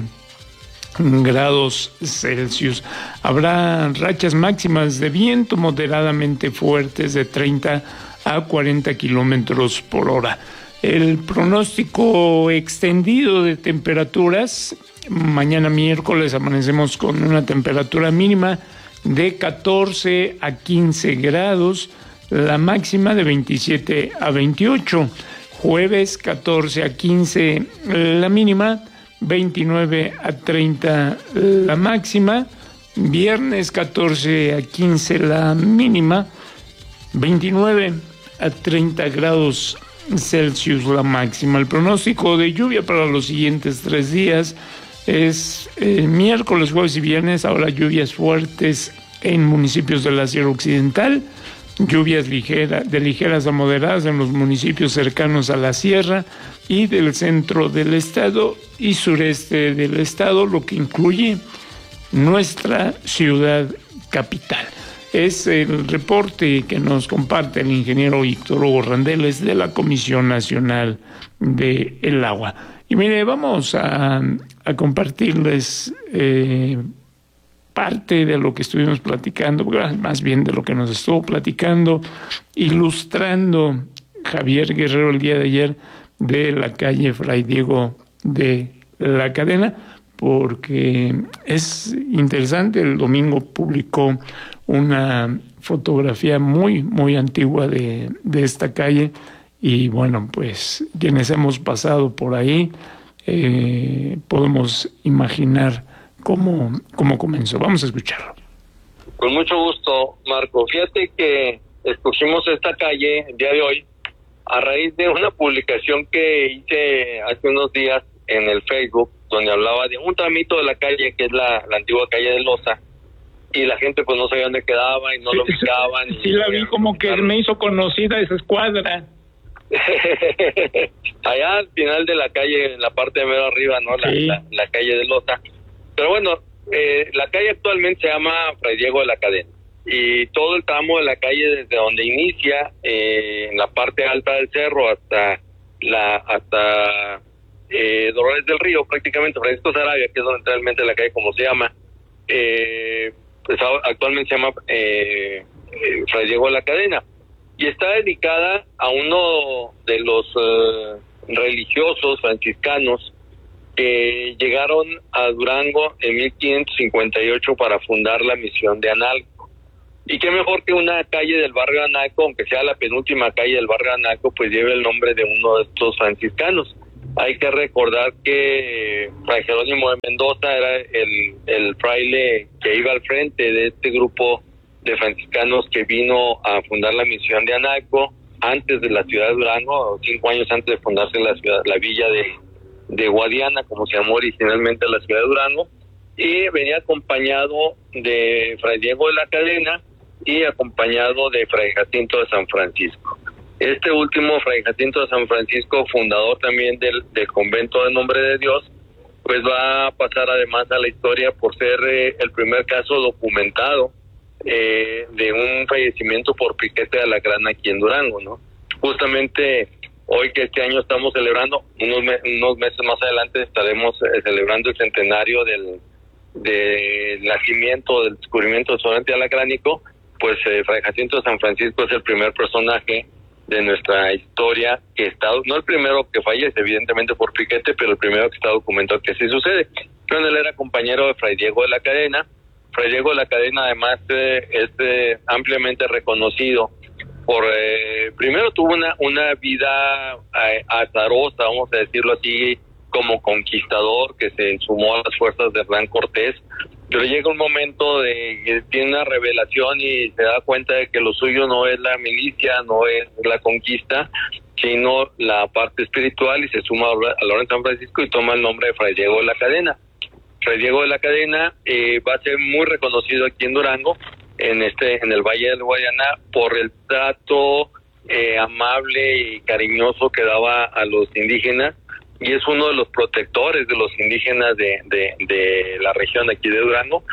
grados Celsius. Habrá rachas máximas de viento moderadamente fuertes de treinta a cuarenta kilómetros por hora. El pronóstico extendido de temperaturas: mañana miércoles amanecemos con una temperatura mínima de catorce a quince grados, la máxima de veintisiete a veintiocho. Jueves catorce a quince la mínima, veintinueve a treinta la máxima. Viernes catorce a quince la mínima, veintinueve a treinta grados Celsius la máxima. El pronóstico de lluvia para los siguientes tres días es eh, miércoles, jueves y viernes. Ahora lluvias fuertes en municipios de la Sierra Occidental, lluvias ligeras, de ligeras a moderadas en los municipios cercanos a la sierra y del centro del estado y sureste del estado, lo que incluye nuestra ciudad capital. Es el reporte que nos comparte el ingeniero Víctor Hugo Randeles de la Comisión Nacional del Agua. Y mire, vamos a, a compartirles eh, parte de lo que estuvimos platicando, más bien de lo que nos estuvo platicando, ilustrando Javier Guerrero el día de ayer de la calle Fray Diego de la Cadena, porque es interesante. El domingo publicó una fotografía muy, muy antigua de, de esta calle y bueno, pues quienes hemos pasado por ahí eh, podemos imaginar cómo, cómo comenzó. Vamos a escucharlo. Con mucho gusto, Marco. Fíjate que escogimos esta calle el día de hoy a raíz de una publicación que hice hace unos días en el Facebook, donde hablaba de un tramito de la calle, que es la, la antigua calle de Loza, y la gente pues no sabía dónde quedaba y no sí, lo ubicaban. Sí, la vi como que me hizo conocida esa escuadra. Allá al final de la calle, en la parte de mero arriba, ¿no? La, sí. la, la calle de Loza. Pero bueno, eh, la calle actualmente se llama Fray Diego de la Cadena. Y todo el tramo de la calle, desde donde inicia, eh, en la parte alta del cerro hasta la hasta eh, Dolores del Río, prácticamente Francisco Sarabia, que es donde realmente la calle como se llama, eh, pues actualmente se llama eh, eh, Fray Diego de la Cadena, y está dedicada a uno de los eh, religiosos franciscanos que llegaron a Durango en mil quinientos cincuenta y ocho para fundar la misión de Analco. Y qué mejor que una calle del barrio Analco, aunque sea la penúltima calle del barrio Analco, pues lleve el nombre de uno de estos franciscanos. Hay que recordar que Fray Jerónimo de Mendoza era el, el fraile que iba al frente de este grupo de franciscanos que vino a fundar la misión de Analco antes de la ciudad de Durango, cinco años antes de fundarse la ciudad, la villa de de Guadiana, como se llamó originalmente la ciudad de Durango, y venía acompañado de Fray Diego de la Cadena y acompañado de Fray Jacinto de San Francisco. Este último, Fray Jacinto de San Francisco, fundador también del, del convento de Nombre de Dios, pues va a pasar además a la historia por ser eh, el primer caso documentado eh, de un fallecimiento por piquete de alacrán aquí en Durango, ¿no? Justamente hoy que este año estamos celebrando, unos, me, unos meses más adelante estaremos eh, celebrando el centenario del, del nacimiento, del descubrimiento del sobrante alacránico, pues eh, Fray Jacinto de San Francisco es el primer personaje de nuestra historia que está, no el primero que fallece evidentemente por piquete, pero el primero que está documentado que así sucede. Pero él era compañero de Fray Diego de la Cadena. Fray Diego de la Cadena además eh, es eh, ampliamente reconocido por eh, primero tuvo una una vida eh, azarosa, vamos a decirlo así, como conquistador que se sumó a las fuerzas de Hernán Cortés, pero llega un momento de que tiene una revelación y se da cuenta de que lo suyo no es la milicia, no es la conquista, sino la parte espiritual, y se suma a la Orden de San Francisco y toma el nombre de Fray Diego de la Cadena. Fray Diego de la Cadena eh, va a ser muy reconocido aquí en Durango, en este en el Valle del Guadiana, por el trato eh, amable y cariñoso que daba a los indígenas, y es uno de los protectores de los indígenas de, de, de la región aquí de Durango.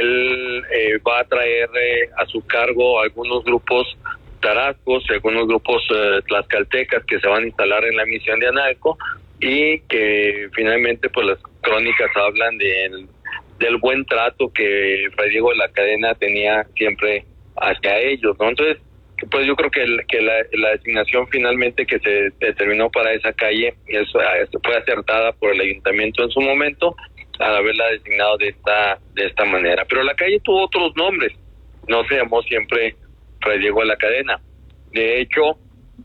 Él eh, va a traer eh, a su cargo algunos grupos tarascos, algunos grupos eh, tlaxcaltecas que se van a instalar en la misión de Analco, y que finalmente pues las crónicas hablan del del buen trato que Fray Diego de la Cadena tenía siempre hacia ellos, ¿no? Entonces, pues yo creo que, el, que la, la designación finalmente que se determinó para esa calle es, fue acertada por el ayuntamiento en su momento al haberla designado de esta de esta manera. Pero la calle tuvo otros nombres, no se llamó siempre Fray Diego de la Cadena. De hecho,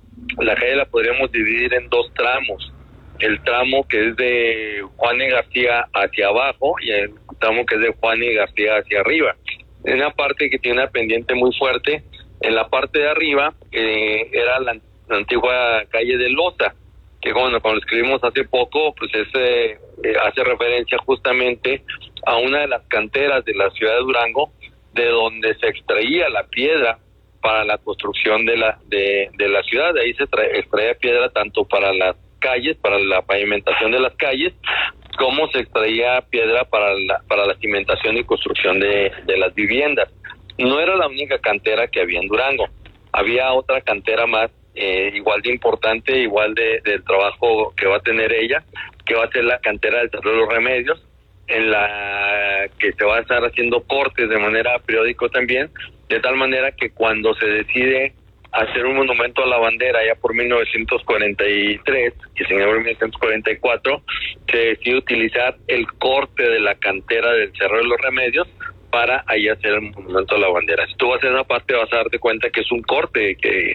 la calle la podríamos dividir en dos tramos. El tramo que es de Juan y García hacia abajo y el tramo que es de Juan y García hacia arriba. En una parte que tiene una pendiente muy fuerte, en la parte de arriba eh, era la, la antigua calle de Loza, que bueno, cuando lo escribimos hace poco, pues ese eh, hace referencia justamente a una de las canteras de la ciudad de Durango, de donde se extraía la piedra para la construcción de la de, de la ciudad. De ahí se trae, extraía piedra tanto para las calles, para la pavimentación de las calles, como se extraía piedra para la para la cimentación y construcción de, de las viviendas. No era la única cantera que había en Durango, había otra cantera más, eh, igual de importante, igual de del trabajo que va a tener ella, que va a ser la cantera del Cerro de los Remedios, en la que se va a estar haciendo cortes de manera periódica también, de tal manera que cuando se decide hacer un monumento a la bandera ya por mil novecientos cuarenta y tres y se inauguró en mil novecientos cuarenta y cuatro, se decide utilizar el corte de la cantera del Cerro de los Remedios para ahí hacer el monumento a la bandera. Si tú vas a hacer una parte vas a darte cuenta que es un corte que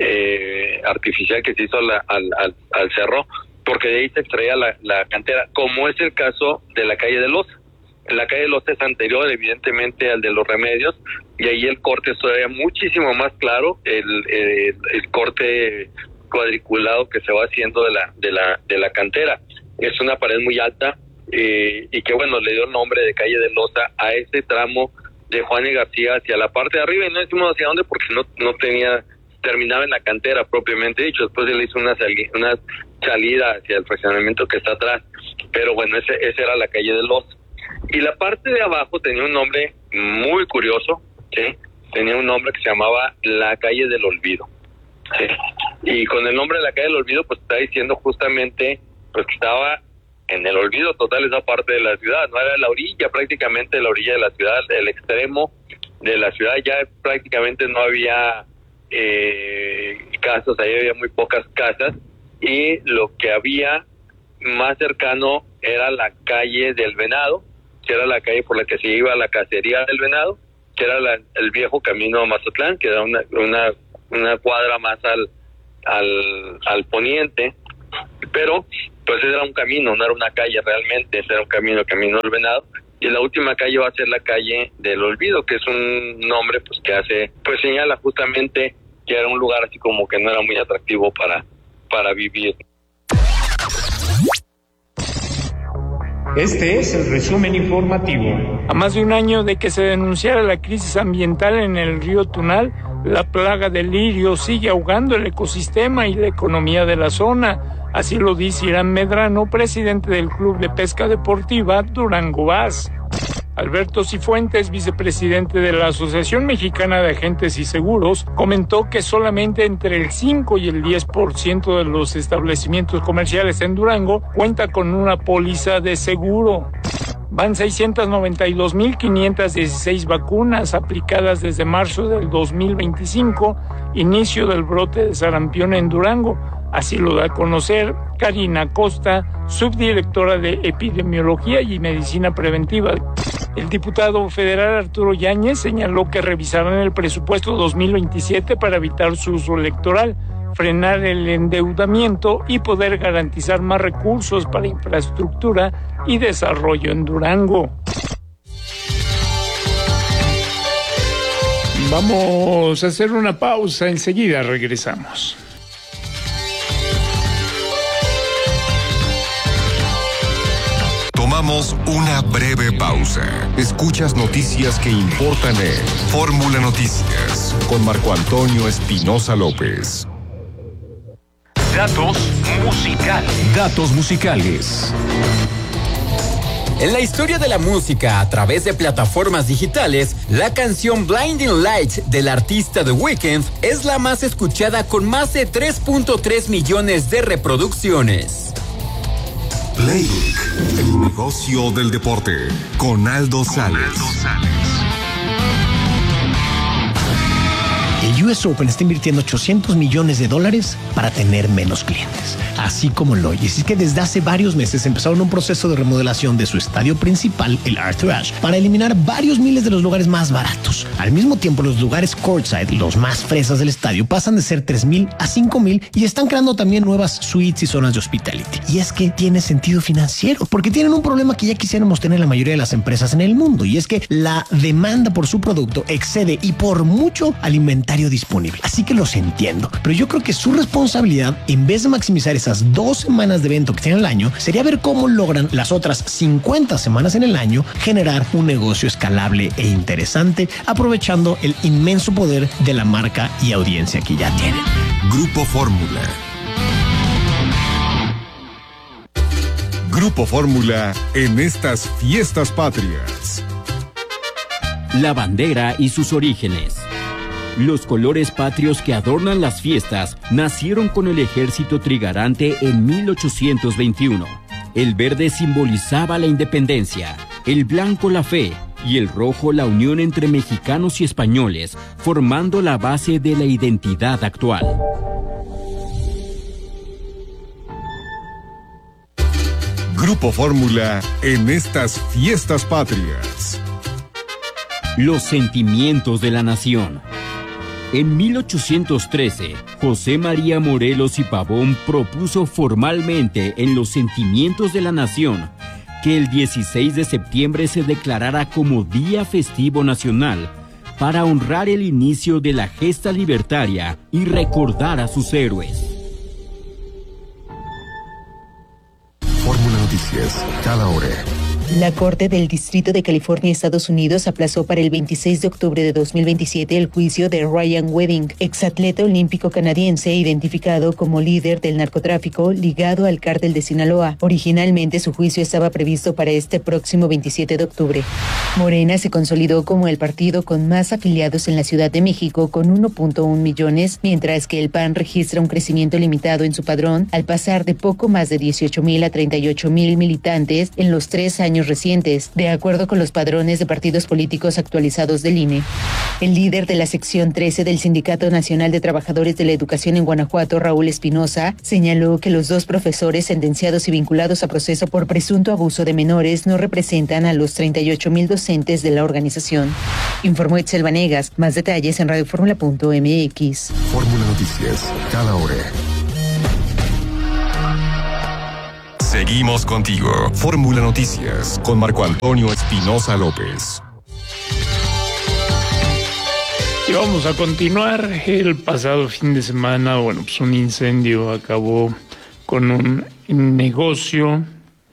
eh, artificial que se hizo la, al, al, al cerro, porque de ahí se extraía la, la cantera, como es el caso de la calle de Loza. En la calle de Loza es anterior evidentemente al de los Remedios, y ahí el corte es todavía muchísimo más claro, el, el, el corte cuadriculado que se va haciendo de la de la de la cantera. Es una pared muy alta eh, y que bueno, le dio el nombre de calle de Loza a ese tramo de Juan y García hacia la parte de arriba, y no decimos hacia dónde porque no no tenía terminaba en la cantera propiamente dicho. Después se le hizo una, sali, una salida hacia el fraccionamiento que está atrás, pero bueno, ese esa era la calle de Loza. Y la parte de abajo tenía un nombre muy curioso, ¿sí? Tenía un nombre que se llamaba la calle del olvido, ¿sí? Y con el nombre de la calle del olvido pues está diciendo justamente pues que estaba en el olvido total esa parte de la ciudad, no era la orilla, prácticamente la orilla de la ciudad, el extremo de la ciudad, ya prácticamente no había eh, casas, ahí había muy pocas casas, y lo que había más cercano era la calle del Venado, que era la calle por la que se iba a la cacería del Venado, que era la, el viejo camino a Mazatlán, que era una, una, una cuadra más al, al, al poniente, pero pues era un camino, no era una calle realmente, ese era un camino, camino del Venado, y la última calle va a ser la calle del Olvido, que es un nombre pues que hace, pues señala justamente que era un lugar así como que no era muy atractivo para, para vivir. Este es el resumen informativo. A más de un año de que se denunciara la crisis ambiental en el río Tunal, la plaga del lirio sigue ahogando el ecosistema y la economía de la zona. Así lo dice Irán Medrano, presidente del Club de Pesca Deportiva Durango Bass. Alberto Cifuentes, vicepresidente de la Asociación Mexicana de Agentes y Seguros, comentó que solamente entre el cinco y el diez por ciento de los establecimientos comerciales en Durango cuenta con una póliza de seguro. Van seiscientas noventa y dos mil quinientas dieciséis vacunas aplicadas desde marzo del dos mil veinticinco, inicio del brote de sarampión en Durango. Así lo da a conocer Karina Costa, subdirectora de Epidemiología y Medicina Preventiva. El diputado federal Arturo Yáñez señaló que revisarán el presupuesto dos mil veintisiete para evitar su uso electoral, frenar el endeudamiento y poder garantizar más recursos para infraestructura y desarrollo en Durango. Vamos a hacer una pausa, enseguida regresamos. Tomamos una breve pausa. Escuchas noticias que importan en Fórmula Noticias con Marco Antonio Espinosa López. Datos musicales. Datos musicales. En la historia de la música a través de plataformas digitales, la canción Blinding Lights del artista The Weeknd es la más escuchada con más de tres punto tres millones de reproducciones. Playbook, el negocio del deporte, con Aldo Sales. El U S Open está invirtiendo ochocientos millones de dólares para tener menos clientes. Así como lo oyes. Es que desde hace varios meses empezaron un proceso de remodelación de su estadio principal, el Arthur Ashe, para eliminar varios miles de los lugares más baratos. Al mismo tiempo, los lugares courtside, los más fresas del estadio, pasan de ser tres mil a cinco mil y están creando también nuevas suites y zonas de hospitality. Y es que tiene sentido financiero, porque tienen un problema que ya quisiéramos tener la mayoría de las empresas en el mundo, y es que la demanda por su producto excede y por mucho al inventario disponible. Así que los entiendo, pero yo creo que su responsabilidad, en vez de maximizar esas dos semanas de evento que tienen al año, sería ver cómo logran las otras cincuenta semanas en el año generar un negocio escalable e interesante, aprovechando el inmenso poder de la marca y audiencia que ya tienen. Grupo Fórmula. Grupo Fórmula en estas fiestas patrias. La bandera y sus orígenes. Los colores patrios que adornan las fiestas nacieron con el ejército trigarante en mil ochocientos veintiuno. El verde simbolizaba la independencia, el blanco la fe y el rojo la unión entre mexicanos y españoles, formando la base de la identidad actual. Grupo Fórmula en estas fiestas patrias. Los sentimientos de la nación. En mil ochocientos trece, José María Morelos y Pavón propuso formalmente en los Sentimientos de la Nación que el dieciséis de septiembre se declarara como Día Festivo Nacional para honrar el inicio de la gesta libertaria y recordar a sus héroes. Fórmula Noticias, cada hora La Corte del Distrito de California, Estados Unidos, aplazó para el veintiséis de octubre de dos mil veintisiete el juicio de Ryan Wedding, exatleta olímpico canadiense identificado como líder del narcotráfico ligado al cártel de Sinaloa. Originalmente su juicio estaba previsto para este próximo veintisiete de octubre. Morena se consolidó como el partido con más afiliados en la Ciudad de México con uno punto uno millones, mientras que el P A N registra un crecimiento limitado en su padrón al pasar de poco más de dieciocho mil a treinta y ocho mil militantes en los tres años recientes, de acuerdo con los padrones de partidos políticos actualizados del I N E. El líder de la sección trece del Sindicato Nacional de Trabajadores de la Educación en Guanajuato, Raúl Espinosa, señaló que los dos profesores sentenciados y vinculados a proceso por presunto abuso de menores no representan a los treinta y ocho mil docentes de la organización. Informó Itzel Vanegas. Más detalles en radio fórmula punto m x. Fórmula Noticias, cada hora. Seguimos contigo. Fórmula Noticias con Marco Antonio Espinosa López. Y vamos a continuar. El pasado fin de semana, bueno, pues un incendio acabó con un negocio.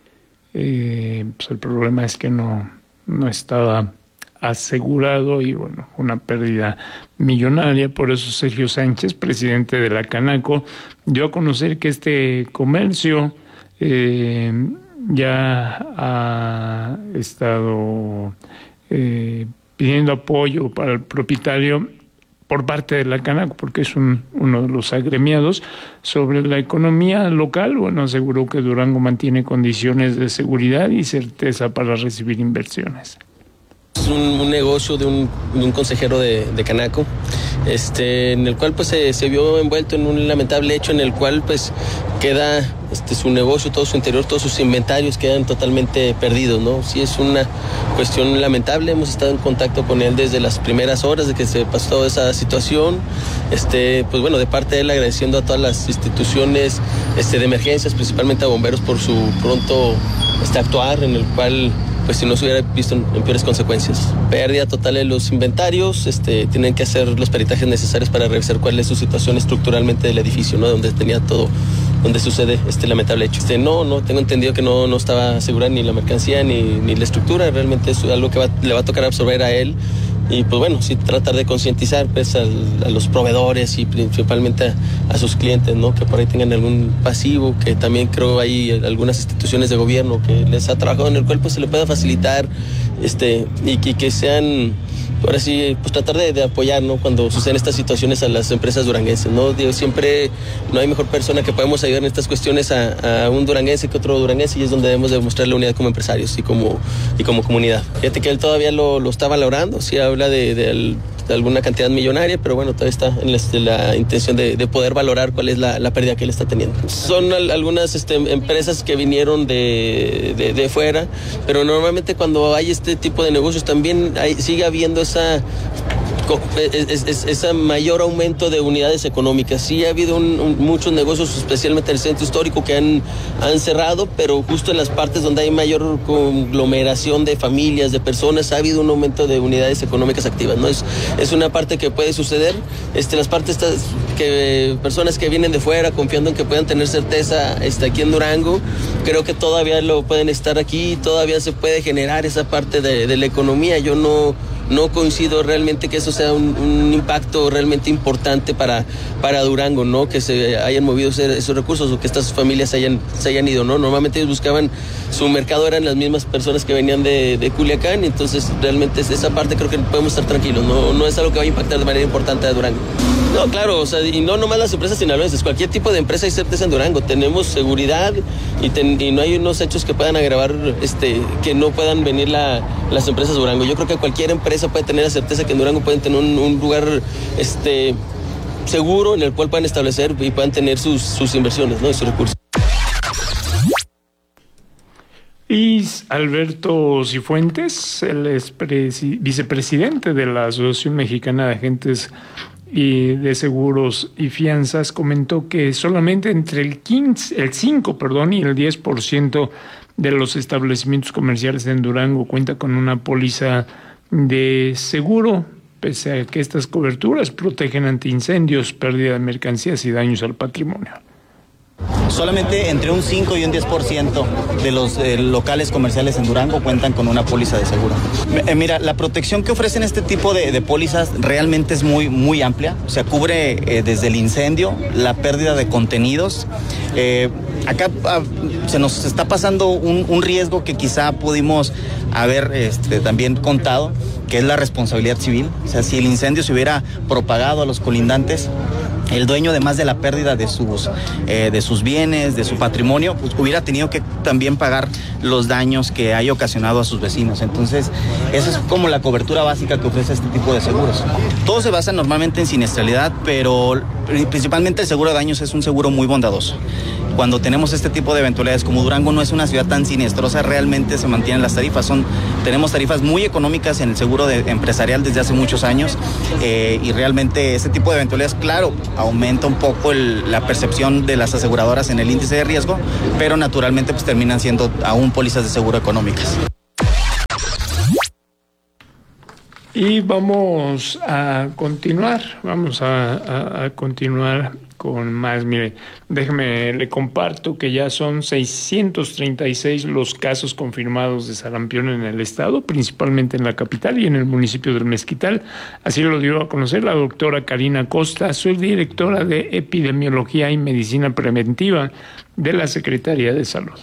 Eh, pues el problema es que no, no estaba asegurado y bueno, una pérdida millonaria. Por eso Sergio Sánchez, presidente de la Canaco, dio a conocer que este comercio Eh, ya ha estado eh, pidiendo apoyo para el propietario por parte de la Canaco, porque es un, uno de los agremiados. Sobre la economía local, bueno, aseguró que Durango mantiene condiciones de seguridad y certeza para recibir inversiones. Es un, un negocio de un, de un consejero de, de Canaco, este, en el cual pues se, se vio envuelto en un lamentable hecho en el cual pues queda este, su negocio, todo su interior, todos sus inventarios quedan totalmente perdidos, ¿no? Sí, es una cuestión lamentable. Hemos estado en contacto con él desde las primeras horas de que se pasó toda esa situación. Este, pues bueno, de parte de él agradeciendo a todas las instituciones este, de emergencias, principalmente a bomberos por su pronto este, actuar, en el cual pues si no se hubiera visto en, en peores consecuencias. Pérdida total de los inventarios, este, tienen que hacer los peritajes necesarios para revisar cuál es su situación estructuralmente del edificio, ¿no? Donde tenía todo, donde sucede este lamentable hecho. Este, no, no, tengo entendido que no, no estaba asegurada ni la mercancía ni, ni la estructura, realmente es algo que va, le va a tocar absorber a él. Y pues bueno, sí tratar de concientizar pues al, a los proveedores y principalmente a, a sus clientes, ¿no? Que por ahí tengan algún pasivo, que también creo hay algunas instituciones de gobierno que les ha trabajado en el cual pues se le pueda facilitar este y, y que sean, ahora sí, pues tratar de, de apoyar, ¿no? Cuando suceden estas situaciones a las empresas duranguenses, ¿no? Digo, siempre no hay mejor persona que podemos ayudar en estas cuestiones a, a un duranguense que otro duranguense, y es donde debemos demostrar la unidad como empresarios y como, y como comunidad. Fíjate que él todavía lo, lo está valorando, sí habla de, de, de alguna cantidad millonaria, pero bueno, todavía está en la, la intención de, de poder valorar cuál es la, la pérdida que él está teniendo. Son al, algunas este, empresas que vinieron de, de, de fuera, pero normalmente cuando hay este tipo de negocios también hay, sigue habiendo esa Es, es, ese mayor aumento de unidades económicas. Sí ha habido un, un, muchos negocios, especialmente en el centro histórico, que han, han cerrado, pero justo en las partes donde hay mayor conglomeración de familias, de personas, ha habido un aumento de unidades económicas activas, ¿no? Es, es una parte que puede suceder. Este, las partes estas, que personas que vienen de fuera confiando en que puedan tener certeza este, aquí en Durango, creo que todavía lo pueden estar aquí, todavía se puede generar esa parte de, de la economía. Yo no No coincido realmente que eso sea un, un impacto realmente importante para, para Durango, ¿no? Que se hayan movido esos recursos o que estas familias se hayan, se hayan ido, ¿no? Normalmente ellos buscaban, su mercado eran las mismas personas que venían de, de Culiacán, entonces realmente esa parte creo que podemos estar tranquilos, ¿no? No es algo que vaya a impactar de manera importante a Durango. No, claro, o sea, y no nomás las empresas sinaloenses, cualquier tipo de empresa hay certeza en Durango. Tenemos seguridad y, ten, y no hay unos hechos que puedan agravar, este, que no puedan venir la, las empresas de Durango. Yo creo que cualquier empresa puede tener la certeza que en Durango pueden tener un, un lugar este, seguro en el cual puedan establecer y puedan tener sus, sus inversiones, ¿no? Y sus recursos. Y Alberto Cifuentes, el es vicepresidente de la Asociación Mexicana de Agentes y de Seguros y Fianzas, comentó que solamente entre el quince, el cinco, perdón, y el diez por ciento de los establecimientos comerciales en Durango cuenta con una póliza de seguro, pese a que estas coberturas protegen ante incendios, pérdida de mercancías y daños al patrimonio. Solamente entre un cinco y un diez por ciento de los eh, locales comerciales en Durango cuentan con una póliza de seguro. Eh, mira, la protección que ofrecen este tipo de, de pólizas realmente es muy, muy amplia. O sea, cubre eh, desde el incendio, la pérdida de contenidos. Eh, acá ah, se nos está pasando un, un riesgo que quizá pudimos haber este, también contado, que es la responsabilidad civil. O sea, si el incendio se hubiera propagado a los colindantes, el dueño, además de la pérdida de sus, eh, de sus bienes, de su patrimonio, pues hubiera tenido que también pagar los daños que haya ocasionado a sus vecinos. Entonces, esa es como la cobertura básica que ofrece este tipo de seguros. Todo se basa normalmente en siniestralidad, pero principalmente el seguro de daños es un seguro muy bondadoso. Cuando tenemos este tipo de eventualidades, como Durango no es una ciudad tan siniestrosa, realmente se mantienen las tarifas. Son, tenemos tarifas muy económicas en el seguro de, empresarial desde hace muchos años eh, y realmente este tipo de eventualidades, claro, aumenta un poco el, la percepción de las aseguradoras en el índice de riesgo, pero naturalmente pues terminan siendo aún pólizas de seguro económicas. Y vamos a continuar, vamos a, a, a continuar con más. Mire, déjeme, le comparto que ya son seiscientos treinta y seis los casos confirmados de sarampión en el estado, principalmente en la capital y en el municipio del Mezquital. Así lo dio a conocer la doctora Karina Costa, subdirectora de Epidemiología y Medicina Preventiva de la Secretaría de Salud.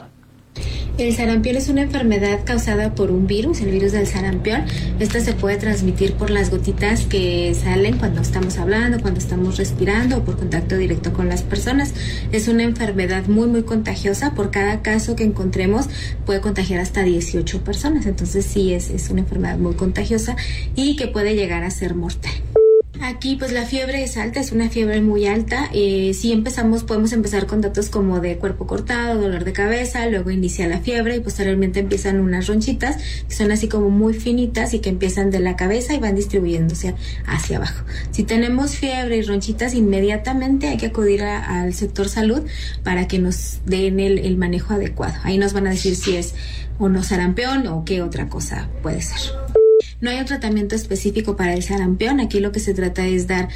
El sarampión es una enfermedad causada por un virus, el virus del sarampión. Esta se puede transmitir por las gotitas que salen cuando estamos hablando, cuando estamos respirando o por contacto directo con las personas. Es una enfermedad muy, muy contagiosa. Por cada caso que encontremos puede contagiar hasta dieciocho personas. Entonces sí, es, es una enfermedad muy contagiosa y que puede llegar a ser mortal. Aquí pues la fiebre es alta, es una fiebre muy alta. Eh, si empezamos, podemos empezar con datos como de cuerpo cortado, dolor de cabeza, luego inicia la fiebre y posteriormente empiezan unas ronchitas que son así como muy finitas y que empiezan de la cabeza y van distribuyéndose hacia abajo. Si tenemos fiebre y ronchitas, inmediatamente hay que acudir a, al sector salud para que nos den el, el manejo adecuado. Ahí nos van a decir si es o no sarampión o qué otra cosa puede ser. No hay un tratamiento específico para el sarampión. Aquí lo que se trata es dar,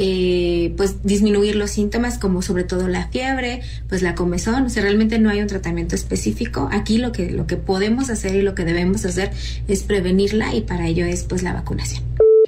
eh, pues disminuir los síntomas como sobre todo la fiebre, pues la comezón. O sea, realmente no hay un tratamiento específico. Aquí lo que, lo que podemos hacer y lo que debemos hacer es prevenirla y para ello es pues la vacunación.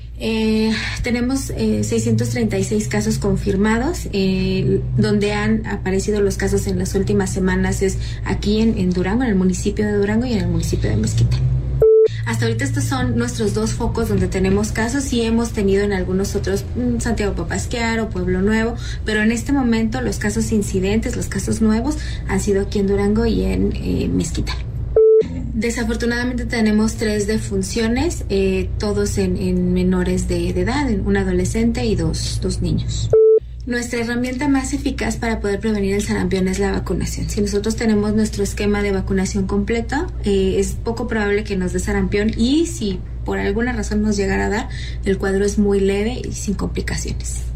Eh, tenemos eh, seiscientos treinta y seis casos confirmados, eh, donde han aparecido los casos en las últimas semanas es aquí en, en Durango, en el municipio de Durango y en el municipio de Mezquital. Hasta ahorita estos son nuestros dos focos donde tenemos casos y hemos tenido en algunos otros, Santiago Papasquiaro, Pueblo Nuevo, pero en este momento los casos incidentes, los casos nuevos han sido aquí en Durango y en eh, Mezquital. Desafortunadamente tenemos tres defunciones, eh, todos en, en menores de, de edad, un adolescente y dos, dos niños. Nuestra herramienta más eficaz para poder prevenir el sarampión es la vacunación. Si nosotros tenemos nuestro esquema de vacunación completo, eh, es poco probable que nos dé sarampión y si por alguna razón nos llegara a dar, el cuadro es muy leve y sin complicaciones.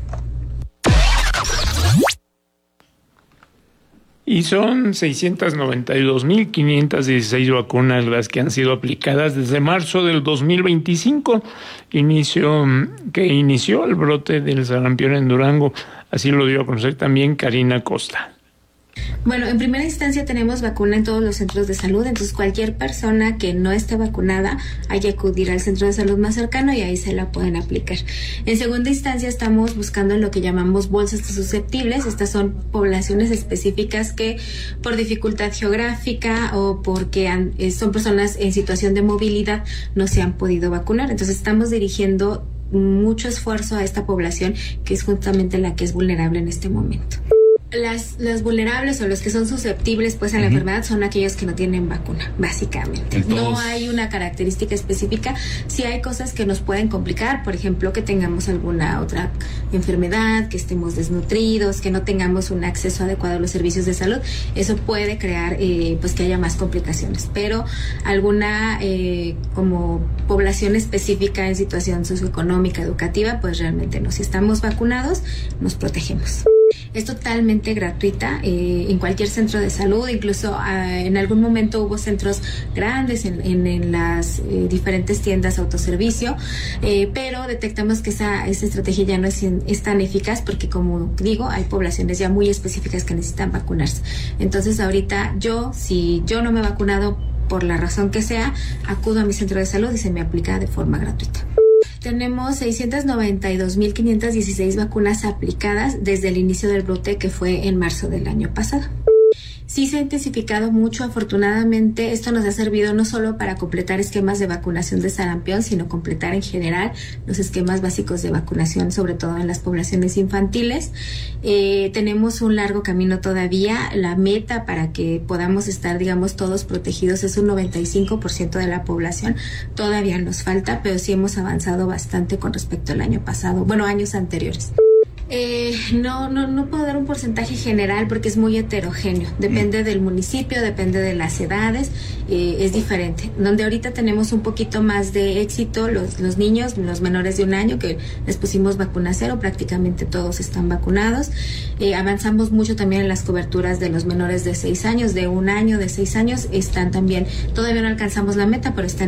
Y son seiscientas noventa y dos mil quinientas dieciséis vacunas las que han sido aplicadas desde marzo del dos mil veinticinco, inicio, que inició el brote del sarampión en Durango. Así lo dio a conocer también Karina Costa. Bueno, en primera instancia tenemos vacuna en todos los centros de salud, entonces cualquier persona que no esté vacunada hay que acudir al centro de salud más cercano y ahí se la pueden aplicar. En segunda instancia estamos buscando lo que llamamos bolsas de susceptibles. Estas son poblaciones específicas que por dificultad geográfica o porque han, son personas en situación de movilidad no se han podido vacunar. Entonces estamos dirigiendo mucho esfuerzo a esta población que es justamente la que es vulnerable en este momento. Las, las vulnerables o los que son susceptibles pues a la uh-huh. enfermedad son aquellos que no tienen vacuna, básicamente. Entonces, no hay una característica específica. Sí hay cosas que nos pueden complicar, por ejemplo, que tengamos alguna otra enfermedad, que estemos desnutridos, que no tengamos un acceso adecuado a los servicios de salud. Eso puede crear eh, pues que haya más complicaciones, pero alguna eh, como población específica en situación socioeconómica, educativa, pues realmente no. Si estamos vacunados, nos protegemos. Es totalmente gratuita eh, en cualquier centro de salud, incluso eh, en algún momento hubo centros grandes en, en, en las eh, diferentes tiendas autoservicio, eh, pero detectamos que esa, esa estrategia ya no es, es tan eficaz porque, como digo, hay poblaciones ya muy específicas que necesitan vacunarse. Entonces ahorita yo, si yo no me he vacunado por la razón que sea, acudo a mi centro de salud y se me aplica de forma gratuita. Tenemos seiscientas noventa y dos mil quinientas dieciséis vacunas aplicadas desde el inicio del brote, que fue en marzo del año pasado. Sí se ha intensificado mucho, afortunadamente. Esto nos ha servido no solo para completar esquemas de vacunación de sarampión, sino completar en general los esquemas básicos de vacunación, sobre todo en las poblaciones infantiles. Eh, tenemos un largo camino todavía. La meta para que podamos estar, digamos, todos protegidos es un noventa y cinco por ciento de la población. Todavía nos falta, pero sí hemos avanzado bastante con respecto al año pasado, bueno, años anteriores. Eh, no, no, no puedo dar un porcentaje general porque es muy heterogéneo. Depende del municipio, depende de las edades, eh, es diferente. Donde ahorita tenemos un poquito más de éxito, los, los niños, los menores de un año, que les pusimos vacuna cero, prácticamente todos están vacunados. Eh, avanzamos mucho también en las coberturas de los menores de seis años, de un año, de seis años, están también, todavía no alcanzamos la meta, pero están